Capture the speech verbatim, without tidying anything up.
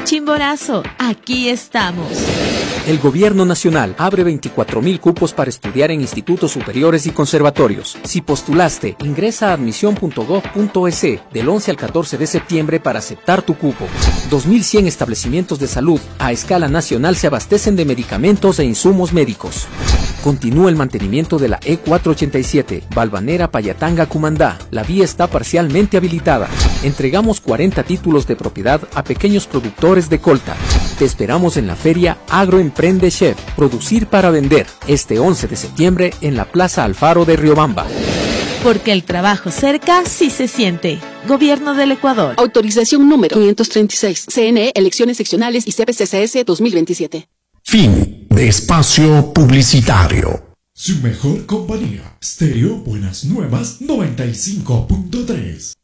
Chimborazo, aquí estamos. El Gobierno Nacional abre veinticuatro mil cupos para estudiar en institutos superiores y conservatorios. Si postulaste, ingresa a admisión punto gob punto es del once al catorce de septiembre para aceptar tu cupo. dos mil cien establecimientos de salud a escala nacional se abastecen de medicamentos e insumos médicos. Continúa el mantenimiento de la E cuatrocientos ochenta y siete, Balvanera Payatanga Cumandá. La vía está parcialmente habilitada. Entregamos cuarenta títulos de propiedad a pequeños productores de colta. Te esperamos en la feria Agroemprende Chef, producir para vender, este once de septiembre en la Plaza Alfaro de Riobamba. Porque el trabajo cerca sí se siente. Gobierno del Ecuador. Autorización número quinientos treinta y seis. C N E, Elecciones Seccionales y C P C C S dos mil veintisiete. Fin de espacio publicitario. Su mejor compañía, Stereo Buenas Nuevas noventa y cinco punto tres.